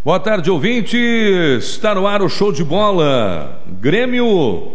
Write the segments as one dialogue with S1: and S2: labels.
S1: Boa tarde, ouvintes. Está no ar o show de bola. Grêmio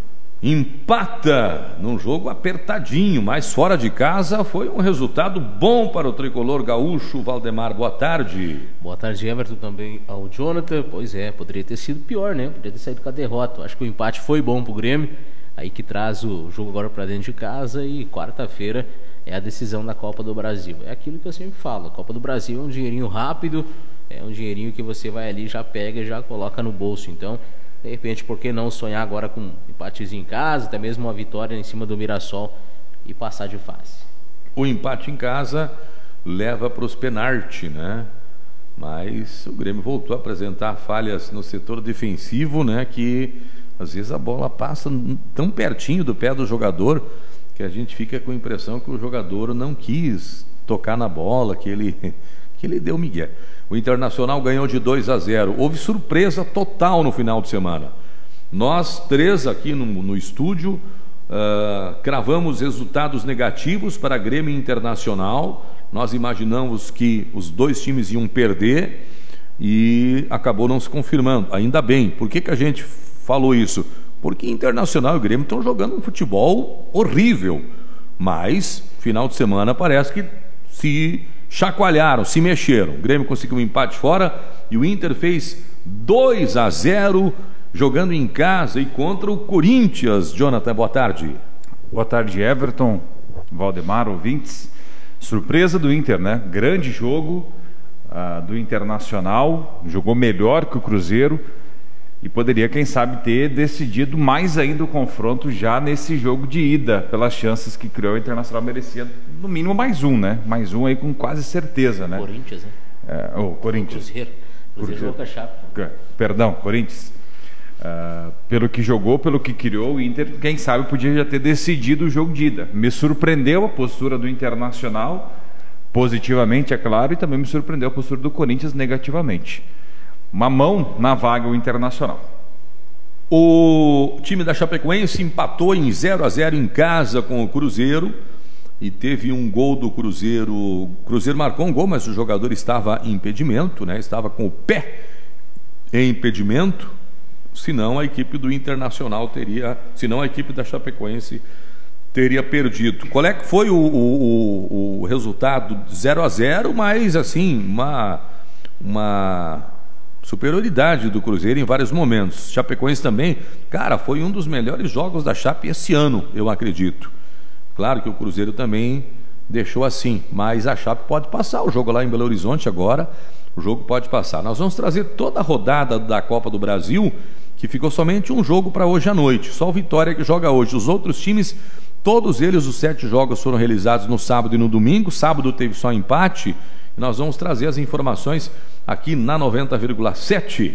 S1: empata num jogo apertadinho, mas fora de casa foi um resultado bom para o tricolor gaúcho. Valdemar, boa tarde.
S2: Boa tarde, Everton, também ao Jonathan. Pois é, poderia ter sido pior, né? Poderia ter saído com a derrota. Acho que o empate foi bom pro Grêmio, aí que traz o jogo agora para dentro de casa, e quarta-feira é a decisão da Copa do Brasil. É aquilo que eu sempre falo, a Copa do Brasil é um dinheirinho rápido, é um dinheirinho que você vai ali, já pega e já coloca no bolso. Então, de repente, por que não sonhar agora com um empatezinho em casa, até mesmo uma vitória em cima do Mirassol e passar de fase?
S1: O empate em casa leva para os penaltis, né? Mas o Grêmio voltou a apresentar falhas no setor defensivo, né? Que às vezes a bola passa tão pertinho do pé do jogador que a gente fica com a impressão que o jogador não quis tocar na bola, que ele deu migué. O Internacional ganhou de 2-0. Houve surpresa total no final de semana. Nós três aqui no estúdio cravamos resultados negativos para Grêmio e Internacional. Nós imaginamos que os dois times iam perder e acabou não se confirmando. Ainda bem. Por que a gente falou isso? Porque Internacional e Grêmio estão jogando um futebol horrível. Mas, final de semana, parece que se chacoalharam, se mexeram. O Grêmio conseguiu um empate fora e o Inter fez 2-0 jogando em casa e contra o Corinthians. Jonathan, boa tarde.
S3: Boa tarde, Everton, Valdemar, ouvintes. Surpresa do Inter, né? Grande jogo do Internacional, jogou melhor que o Cruzeiro e poderia, quem sabe, ter decidido mais ainda o confronto já nesse jogo de ida, pelas chances que criou. O Internacional merecia no mínimo mais um, né? Mais um aí com quase certeza, né?
S2: Corinthians, né?
S3: Corinthians.
S2: Cruzeiro Boca Chapa.
S3: Perdão, Corinthians. Pelo que jogou, pelo que criou, o Inter, quem sabe, podia já ter decidido o jogo de ida. Me surpreendeu a postura do Internacional, positivamente, é claro, e também me surpreendeu a postura do Corinthians negativamente. Uma mão na vaga o Internacional.
S1: O time da Chapecoense empatou em 0-0 em casa com o Cruzeiro e teve um gol do Cruzeiro. O Cruzeiro marcou um gol, mas o jogador estava em impedimento, né? Estava com o pé em impedimento. Senão a equipe do Internacional senão a equipe da Chapecoense teria perdido. Qual é que foi o resultado? 0-0, mas assim, uma superioridade do Cruzeiro em vários momentos. Chapecoense também, cara, foi um dos melhores jogos da Chape esse ano, eu acredito. Claro que o Cruzeiro também deixou assim, mas a Chape pode passar. O jogo lá em Belo Horizonte agora, o jogo pode passar. Nós vamos trazer toda a rodada da Copa do Brasil, que ficou somente um jogo para hoje à noite. Só o Vitória que joga hoje. Os outros times, todos eles, os 7 jogos foram realizados no sábado e no domingo. Sábado teve só empate. E nós vamos trazer as informações aqui na 90,7.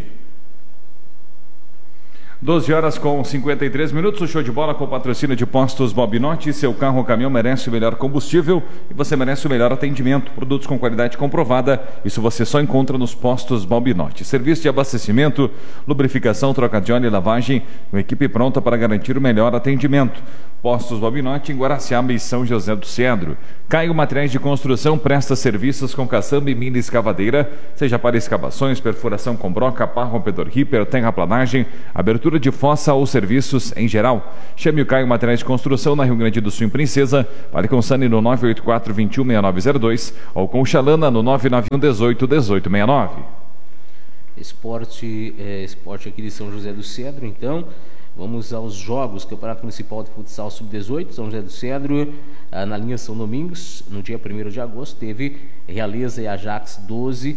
S3: 12h53, o show de bola com o patrocínio de Postos Bobinotti. Seu carro ou caminhão merece o melhor combustível e você merece o melhor atendimento. Produtos com qualidade comprovada, isso você só encontra nos Postos Bobinotti. Serviço de abastecimento, lubrificação, troca de óleo e lavagem, uma equipe pronta para garantir o melhor atendimento. Postos Bobinotti em Guaraciaba e São José do Cedro. Caio Materiais de Construção presta serviços com caçamba e mini escavadeira, seja para escavações, perfuração com broca, pá, rompedor ripper, terraplanagem, abertura de fossa ou serviços em geral. Chame o Caio Materiais de Construção na Rio Grande do Sul, em Princesa. Fale com o Sani no 984-216902 ou com o Xalana no 991-18-1869.
S2: Esporte aqui de São José do Cedro, então. Vamos aos jogos. Campeonato Municipal de Futsal Sub-18, São José do Cedro, na linha São Domingos, no dia 1º de agosto, teve Realeza e Ajax 12,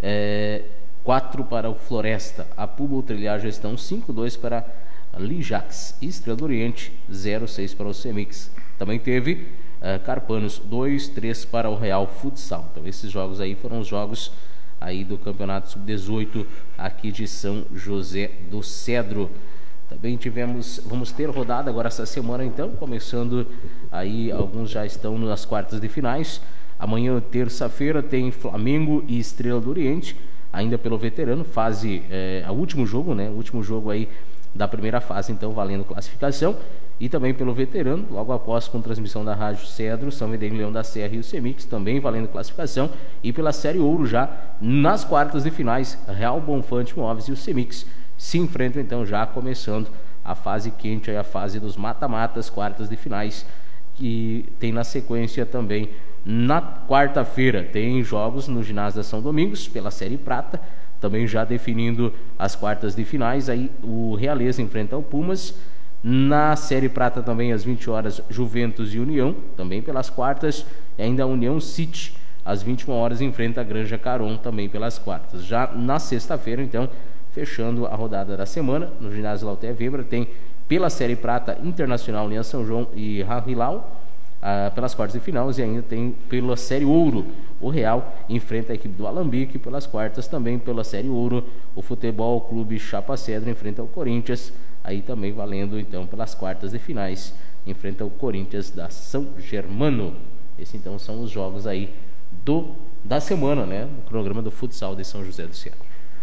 S2: 4 para o Floresta. A Pubo Trilhar Gestão 5-2 para Lijax. Estrela do Oriente 0-6 para o Semix. Também teve Carpanos 2-3 para o Real Futsal. Então esses jogos aí foram os jogos aí do Campeonato Sub-18 aqui de São José do Cedro. Também vamos ter rodada agora essa semana, então, começando aí, alguns já estão nas quartas de finais. Amanhã, terça-feira, tem Flamengo e Estrela do Oriente, ainda pelo veterano, o último jogo, né? O último jogo aí da primeira fase, então, valendo classificação. e também pelo veterano, logo após com transmissão da Rádio Cedro, São Medeiros Leão da Serra e o Semix, também valendo classificação, e pela Série Ouro já nas quartas de finais, Real Bonfante Móveis e o Semix se enfrentam então já começando a fase quente, a fase dos mata-matas, quartas de finais, que tem na sequência também na quarta-feira, tem jogos no ginásio da São Domingos pela Série Prata, também já definindo as quartas de finais, aí o Realeza enfrenta o Pumas. Na Série Prata também às 20 horas Juventus e União, também pelas quartas, e ainda a União City às 21 horas enfrenta a Granja Caron, também pelas quartas. Já na sexta-feira, então, fechando a rodada da semana, no ginásio Lauté Weber, tem pela Série Prata Internacional União São João e Rahilau, pelas quartas de final, e ainda tem pela Série Ouro, o Real enfrenta a equipe do Alambique, pelas quartas também pela Série Ouro, o Futebol Clube Chapa Cedro enfrenta o Corinthians, aí também valendo então pelas quartas de finais, enfrenta o Corinthians da São Germano. Esses então são os jogos aí da semana, né, no programa do futsal de São José do Cedro.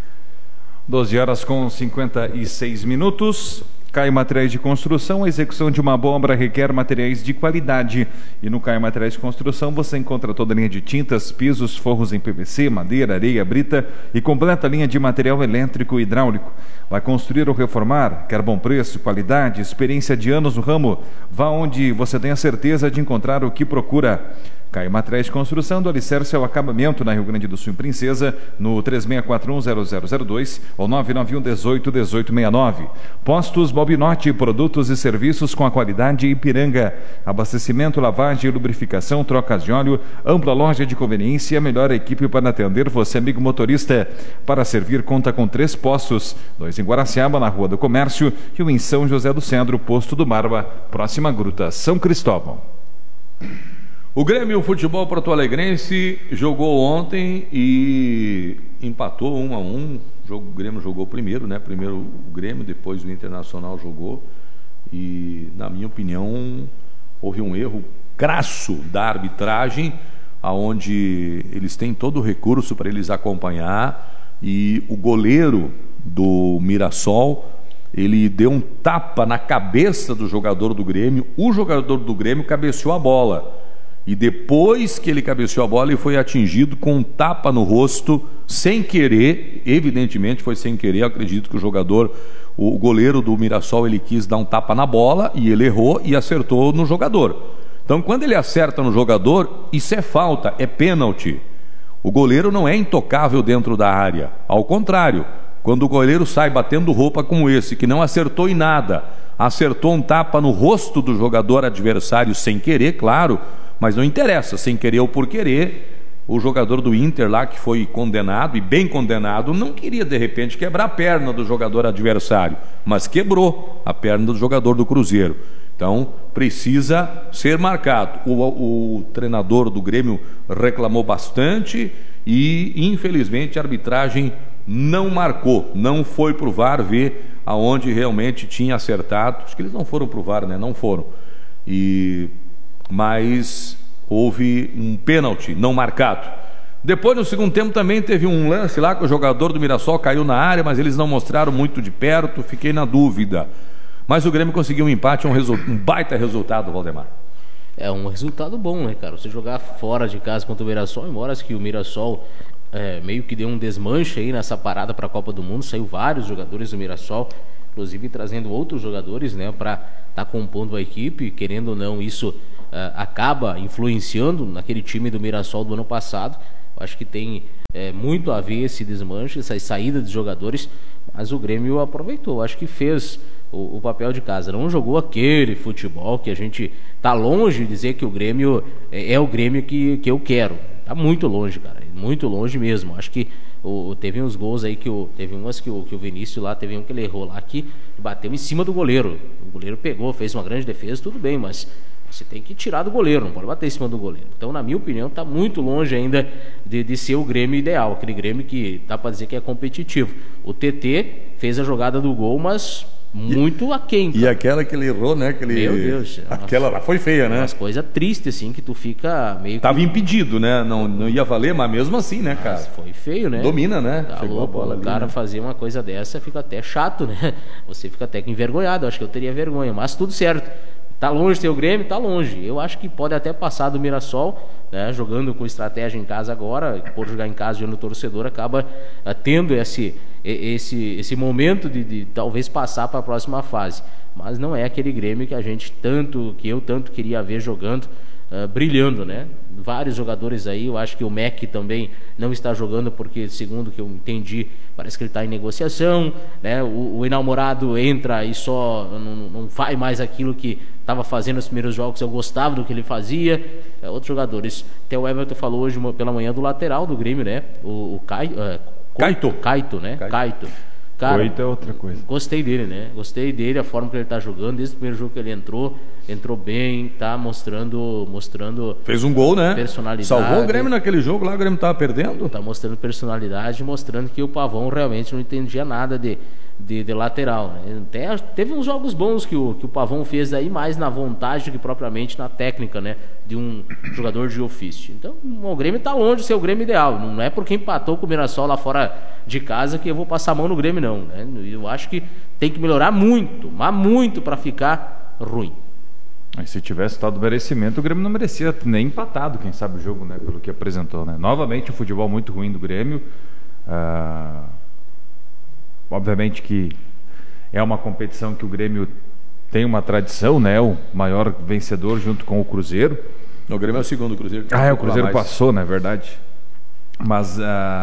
S3: 12 horas com 56 minutos. CAI Materiais de Construção, a execução de uma boa obra requer materiais de qualidade. E no CAI Materiais de Construção você encontra toda a linha de tintas, pisos, forros em PVC, madeira, areia, brita e completa a linha de material elétrico e hidráulico. Vai construir ou reformar? Quer bom preço, qualidade, experiência de anos no ramo? Vá onde você tenha certeza de encontrar o que procura. CAI Materiais de Construção, do alicerce ao acabamento, na Rio Grande do Sul, em Princesa, no 36410002 ou 991181869. Postos Bobinotti, produtos e serviços com a qualidade Ipiranga. Abastecimento, lavagem e lubrificação, trocas de óleo, ampla loja de conveniência e a melhor equipe para atender você, amigo motorista. Para servir, conta com 3 postos, 2 em Guaraciaba, na Rua do Comércio, e 1 em São José do Cedro, posto do Barba, próxima à Gruta São Cristóvão.
S1: O Grêmio Futebol Porto-Alegrense jogou ontem e empatou 1-1. O Grêmio jogou primeiro, né? Primeiro o Grêmio, depois o Internacional jogou. E, na minha opinião, houve um erro crasso da arbitragem, aonde eles têm todo o recurso para eles acompanhar. E o goleiro do Mirassol, ele deu um tapa na cabeça do jogador do Grêmio. O jogador do Grêmio cabeceou a bola. E depois que ele cabeceou a bola, ele foi atingido com um tapa no rosto, sem querer, evidentemente foi sem querer. Eu acredito que o goleiro do Mirassol, ele quis dar um tapa na bola e ele errou e acertou no jogador. Então, quando ele acerta no jogador, isso é falta, é pênalti. O goleiro não é intocável dentro da área. Ao contrário, quando o goleiro sai batendo roupa como esse, que não acertou em nada, acertou um tapa no rosto do jogador adversário sem querer, claro, mas não interessa, sem querer ou por querer, o jogador do Inter lá, que foi condenado, e bem condenado, não queria de repente quebrar a perna do jogador adversário, mas quebrou a perna do jogador do Cruzeiro. Então precisa ser marcado. O treinador do Grêmio reclamou bastante e infelizmente a arbitragem não marcou, não foi pro VAR ver aonde realmente tinha acertado. Acho que eles não foram pro VAR, né? Não foram. Mas houve um pênalti não marcado. Depois, no segundo tempo, também teve um lance lá que o jogador do Mirassol caiu na área, mas eles não mostraram muito de perto, fiquei na dúvida. Mas o Grêmio conseguiu um empate, um baita resultado, Valdemar.
S2: É um resultado bom, né, cara? Você jogar fora de casa contra o Mirassol, embora que o Mirassol meio que deu um desmanche aí nessa parada para a Copa do Mundo, saiu vários jogadores do Mirassol, inclusive trazendo outros jogadores, né, para estar compondo a equipe. Querendo ou não, isso acaba influenciando naquele time do Mirassol do ano passado. Eu acho que tem muito a ver esse desmanche, essa saída de jogadores, mas o Grêmio aproveitou. Eu acho que fez o papel de casa, não jogou aquele futebol que a gente tá longe de dizer que o Grêmio é o Grêmio que eu quero. Tá muito longe, cara, muito longe mesmo. Acho que teve uns gols aí teve umas que o Vinícius lá, teve um que ele errou lá, que bateu em cima do goleiro. O goleiro pegou, fez uma grande defesa, tudo bem, mas você tem que tirar do goleiro, não pode bater em cima do goleiro. Então, na minha opinião, está muito longe ainda de ser o Grêmio ideal, aquele Grêmio que dá para dizer que é competitivo. O TT fez a jogada do gol, mas muito aquém.
S1: E aquela que ele errou, né?
S2: Meu Deus.
S1: Aquela lá foi feia, né?
S2: Umas coisas tristes, assim, que tu fica meio...
S1: Tava impedido, né? Não ia valer, mas mesmo assim, né, cara?
S2: Mas foi feio, né?
S1: Domina, né?
S2: Tá
S1: Chegou
S2: louco,
S1: a bola ali,
S2: o cara
S1: né?
S2: fazer uma coisa dessa fica até chato, né? Você fica até envergonhado. Acho que eu teria vergonha, mas tudo certo. Tá longe ter o Grêmio? Tá longe. Eu acho que pode até passar do Mirassol, né, jogando com estratégia em casa agora, por jogar em casa e no torcedor, acaba tendo esse momento de talvez passar para a próxima fase. Mas não é aquele Grêmio que eu tanto queria ver jogando, brilhando, né? Vários jogadores aí, eu acho que o Mac também não está jogando porque, segundo o que eu entendi, parece que ele está em negociação, né? O enamorado entra e só não faz mais aquilo que estava fazendo nos primeiros jogos. Eu gostava do que ele fazia. Outros jogadores, até o Everton falou hoje pela manhã do lateral do Grêmio, né? O Caito, né? Caito. Cara,
S3: Coito é outra coisa.
S2: Gostei dele, né? Gostei dele, a forma que ele tá jogando. Desde o primeiro jogo que ele entrou bem, tá mostrando
S1: fez um gol, né?
S2: Personalidade.
S1: Salvou o Grêmio naquele jogo lá, o Grêmio tava perdendo.
S2: Tá mostrando personalidade, mostrando que o Pavão realmente não entendia nada de lateral, né? Teve uns jogos bons que o Pavão fez aí, mais na vontade do que propriamente na técnica, né? De um jogador de ofício. Então, o Grêmio tá longe de ser o Grêmio ideal. Não é porque empatou com o Mirassol lá fora de casa que eu vou passar a mão no Grêmio, não, né? Eu acho que tem que melhorar muito, mas muito, para ficar ruim.
S3: Mas se tivesse tal do merecimento, o Grêmio não merecia nem empatado, quem sabe, o jogo, né? Pelo que apresentou, né? Novamente, o futebol muito ruim do Grêmio. Obviamente que é uma competição que o Grêmio tem uma tradição, né? O maior vencedor junto com o Cruzeiro.
S1: O Grêmio é o segundo, o Cruzeiro.
S3: O Cruzeiro passou, na verdade. Mas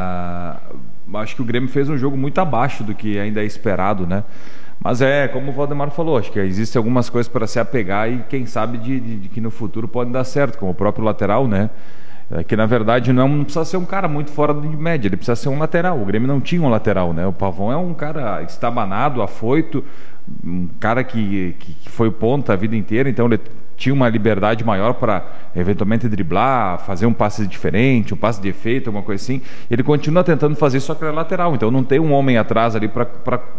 S3: acho que o Grêmio fez um jogo muito abaixo do que ainda é esperado, né? Mas como o Valdemar falou, acho que existem algumas coisas para se apegar e quem sabe de que no futuro pode dar certo, como o próprio lateral, né? Que na verdade não precisa ser um cara muito fora de média, ele precisa ser um lateral. O Grêmio não tinha um lateral, né? O Pavão é um cara estabanado, afoito, um cara que foi ponta a vida inteira, então ele tinha uma liberdade maior para eventualmente driblar, fazer um passe diferente, um passe de efeito, alguma coisa assim. Ele continua tentando fazer, só que ele é lateral, então não tem um homem atrás ali para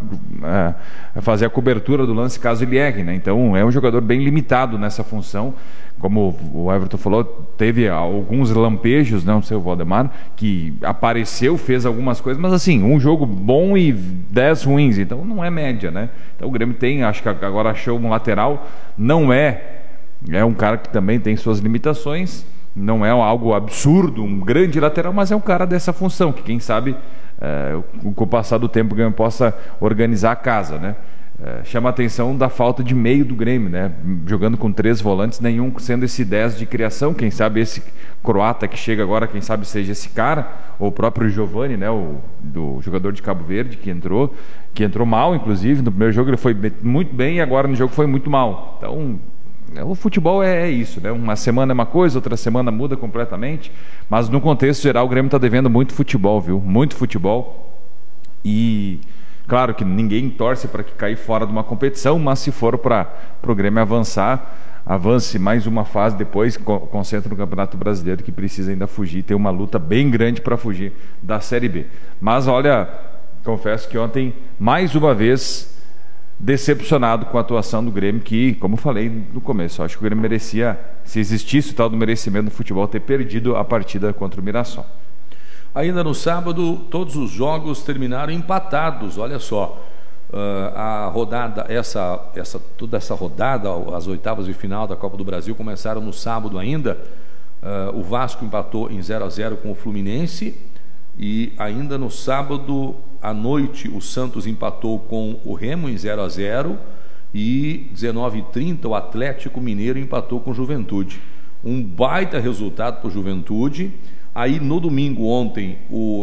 S3: fazer a cobertura do lance caso ele erre, né? Então é um jogador bem limitado nessa função. Como o Everton falou, teve alguns lampejos, não sei, o Valdemar, que apareceu, fez algumas coisas, mas assim, um jogo bom e 10 ruins, então não é média, né? Então o Grêmio acho que agora achou um lateral, não é um cara que também tem suas limitações, não é algo absurdo, um grande lateral, mas é um cara dessa função, que quem sabe, com o passar do tempo, o Grêmio possa organizar a casa, né? Chama a atenção da falta de meio do Grêmio, né? Jogando com 3 volantes, nenhum sendo esse 10 de criação. Quem sabe esse croata que chega agora, quem sabe seja esse cara, ou o próprio Giovani, né? Do jogador de Cabo Verde que entrou mal, inclusive no primeiro jogo ele foi muito bem e agora no jogo foi muito mal. Então o futebol é isso, né? Uma semana é uma coisa, outra semana muda completamente, mas no contexto geral o Grêmio está devendo muito futebol, viu? Muito futebol. E claro que ninguém torce para que cair fora de uma competição, mas se for para o Grêmio avance mais uma fase, depois concentra no Campeonato Brasileiro, que precisa ainda fugir, tem uma luta bem grande para fugir da Série B. Mas olha, confesso que ontem, mais uma vez, decepcionado com a atuação do Grêmio, que, como falei no começo, acho que o Grêmio merecia, se existisse o tal do merecimento no futebol, ter perdido a partida contra o Mirassol.
S1: Ainda no sábado, todos os jogos terminaram empatados. Olha só, a rodada, toda essa rodada, as oitavas de final da Copa do Brasil começaram no sábado ainda. O Vasco empatou em 0-0 com o Fluminense e ainda no sábado à noite o Santos empatou com o Remo em 0-0 e 19h30 o Atlético Mineiro empatou com o Juventude. Um baita resultado para o Juventude. Aí no domingo ontem o